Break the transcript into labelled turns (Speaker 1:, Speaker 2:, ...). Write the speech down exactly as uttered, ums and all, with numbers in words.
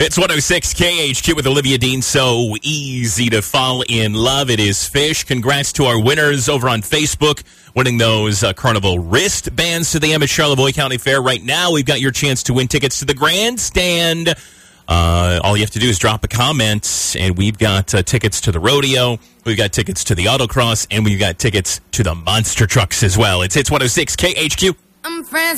Speaker 1: It's one oh six K H Q with Olivia Dean. So easy to fall in love. It is Fish. Congrats to our winners over on Facebook, winning those uh, Carnival wristbands to the Emmett Charlevoix County Fair. Right now, we've got your chance to win tickets to the Grandstand. Uh, all you have to do is drop a comment, and we've got uh, tickets to the rodeo, we've got tickets to the autocross, and we've got tickets to the monster trucks as well. It's Hits one oh six K H Q.
Speaker 2: I'm friends.